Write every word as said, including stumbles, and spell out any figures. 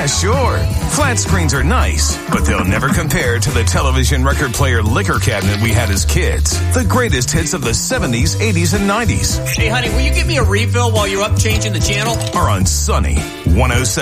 Yeah, sure. Flat screens are nice, but they'll never compare to the television record player liquor cabinet we had as kids. The greatest hits of the seventies, eighties, and nineties. Hey, honey, will you give me a refill while you're up changing the channel? Are on Sunny one oh seven.